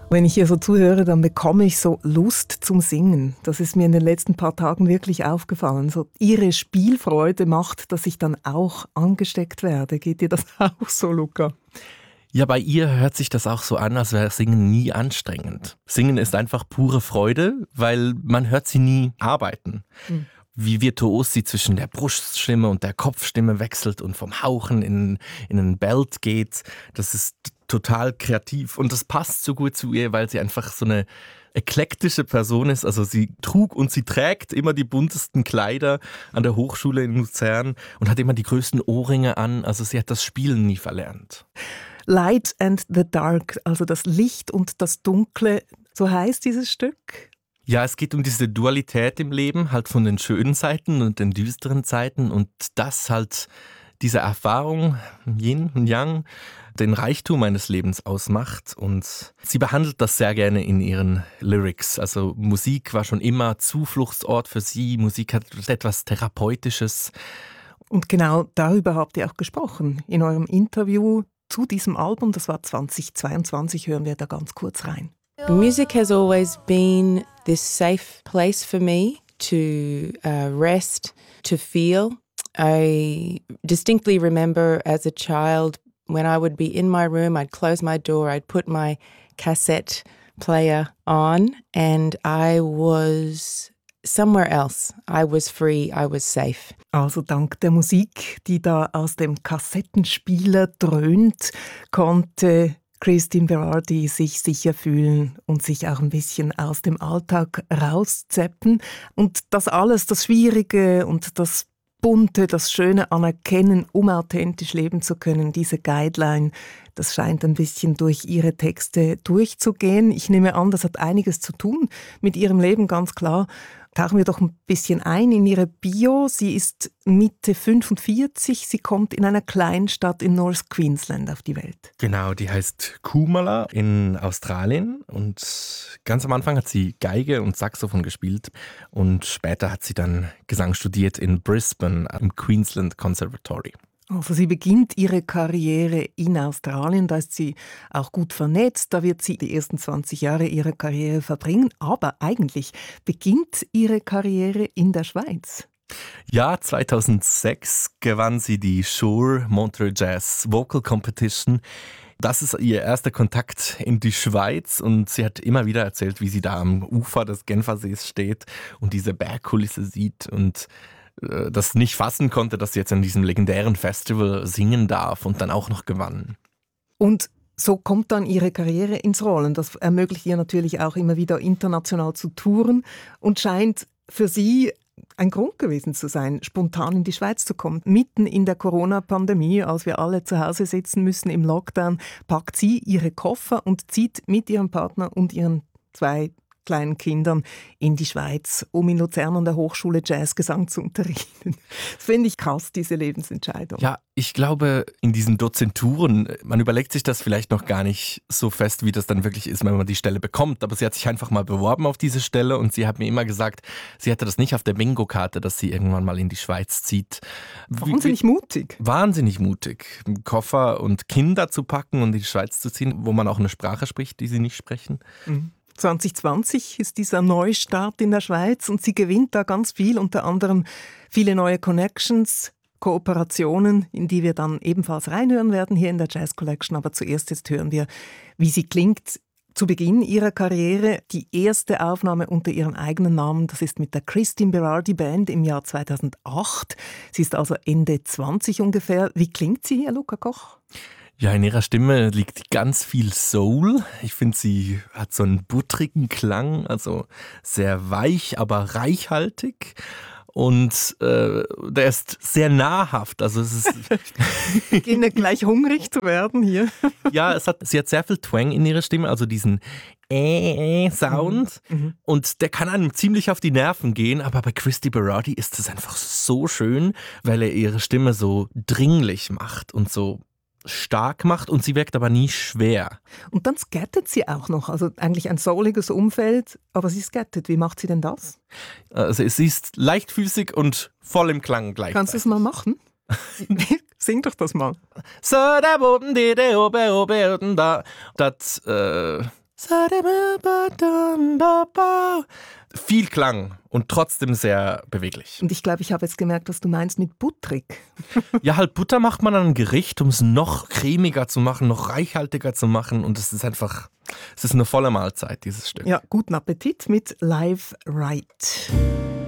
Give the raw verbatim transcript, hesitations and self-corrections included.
Wenn ich hier so zuhöre, dann bekomme ich so Lust zum Singen. Das ist mir in den letzten paar Tagen wirklich aufgefallen. So ihre Spielfreude macht, dass ich dann auch angesteckt werde. Geht dir das auch so, Luca? Ja, bei ihr hört sich das auch so an, als wäre Singen nie anstrengend. Singen ist einfach pure Freude, weil man hört sie nie arbeiten. Mhm. Wie virtuos sie zwischen der Bruststimme und der Kopfstimme wechselt und vom Hauchen in, in einen Belt geht. Das ist total kreativ und das passt so gut zu ihr, weil sie einfach so eine eklektische Person ist. Also sie trug und sie trägt immer die buntesten Kleider an der Hochschule in Luzern und hat immer die größten Ohrringe an. Also sie hat das Spielen nie verlernt. Light and the Dark, also das Licht und das Dunkle, so heißt dieses Stück. Ja, es geht um diese Dualität im Leben, halt von den schönen Seiten und den düsteren Seiten und das halt diese Erfahrung, Yin und Yang, den Reichtum meines Lebens ausmacht und sie behandelt das sehr gerne in ihren Lyrics. Also Musik war schon immer Zufluchtsort für sie, Musik hat etwas Therapeutisches. Und genau darüber habt ihr auch gesprochen in eurem Interview zu diesem Album, das war zweitausendzweiundzwanzig, hören wir da ganz kurz rein. Music has always been this safe place for me to uh, rest, to feel. I distinctly remember as a child when I would be in my room, I'd close my door, I'd put my cassette player on and I was somewhere else. I was free, I was safe. Also dank der Musik, die da aus dem Kassettenspieler dröhnt, konnte Christine Berardi sich sicher fühlen und sich auch ein bisschen aus dem Alltag rauszeppen. Und das alles, das Schwierige und das Bunte, das Schöne anerkennen, um authentisch leben zu können, diese Guideline, das scheint ein bisschen durch ihre Texte durchzugehen. Ich nehme an, das hat einiges zu tun mit ihrem Leben, ganz klar. Tauchen wir doch ein bisschen ein in ihre Bio. Sie ist Mitte fünfundvierzig, sie kommt in einer Kleinstadt in North Queensland auf die Welt. Genau, die heißt Coomera in Australien und ganz am Anfang hat sie Geige und Saxophon gespielt und später hat sie dann Gesang studiert in Brisbane am Queensland Conservatory. Also sie beginnt ihre Karriere in Australien, da ist sie auch gut vernetzt, da wird sie die ersten zwanzig Jahre ihrer Karriere verbringen, aber eigentlich beginnt ihre Karriere in der Schweiz. Ja, zweitausendsechs gewann sie die Shure Montreux Jazz Vocal Competition. Das ist ihr erster Kontakt in die Schweiz und sie hat immer wieder erzählt, wie sie da am Ufer des Genfersees steht und diese Bergkulisse sieht und das nicht fassen konnte, dass sie jetzt an diesem legendären Festival singen darf und dann auch noch gewann. Und so kommt dann ihre Karriere ins Rollen. Das ermöglicht ihr natürlich auch immer wieder international zu touren und scheint für sie ein Grund gewesen zu sein, spontan in die Schweiz zu kommen. Mitten in der Corona-Pandemie, als wir alle zu Hause sitzen müssen im Lockdown, packt sie ihre Koffer und zieht mit ihrem Partner und ihren zwei kleinen Kindern in die Schweiz, um in Luzern an der Hochschule Jazzgesang zu unterrichten. Das finde ich krass, diese Lebensentscheidung. Ja, ich glaube, in diesen Dozenturen, man überlegt sich das vielleicht noch gar nicht so fest, wie das dann wirklich ist, wenn man die Stelle bekommt. Aber sie hat sich einfach mal beworben auf diese Stelle und sie hat mir immer gesagt, sie hatte das nicht auf der Bingo-Karte, dass sie irgendwann mal in die Schweiz zieht. Wahnsinnig wie, mutig. Wahnsinnig mutig. Koffer und Kinder zu packen und in die Schweiz zu ziehen, wo man auch eine Sprache spricht, die sie nicht sprechen. Mhm. zwanzig zwanzig ist dieser Neustart in der Schweiz und sie gewinnt da ganz viel, unter anderem viele neue Connections, Kooperationen, in die wir dann ebenfalls reinhören werden hier in der Jazz Collection. Aber zuerst jetzt hören wir, wie sie klingt zu Beginn ihrer Karriere. Die erste Aufnahme unter ihrem eigenen Namen, das ist mit der Christine Berardi Band im Jahr zweitausendacht. Sie ist also Ende zwanzig ungefähr. Wie klingt sie, Herr Luca Koch? Ja, in ihrer Stimme liegt ganz viel Soul. Ich finde, sie hat so einen buttrigen Klang, also sehr weich, aber reichhaltig. Und äh, der ist sehr nahrhaft. Also es ist Wir beginnen gleich hungrig zu werden hier. Ja, es hat, sie hat sehr viel Twang in ihrer Stimme, also diesen Äh-Sound. Mhm. Und der kann einem ziemlich auf die Nerven gehen. Aber bei Christy Berardi ist es einfach so schön, weil er ihre Stimme so dringlich macht und so stark macht und sie wirkt aber nie schwer. Und dann skattet sie auch noch, also eigentlich ein souliges Umfeld, aber sie skattet. Wie macht sie denn das? Also sie ist leichtfüßig und voll im Klang gleichzeitig. Kannst du es mal machen? Sing doch das mal. So, da oben, die, die, oben, oben, da. Das, äh, Viel Klang und trotzdem sehr beweglich. Und ich glaube, ich habe jetzt gemerkt, was du meinst mit butterig. Ja, halt Butter macht man an ein Gericht, um es noch cremiger zu machen, noch reichhaltiger zu machen. Und es ist einfach, es ist eine volle Mahlzeit, dieses Stück. Ja, guten Appetit mit Live Right.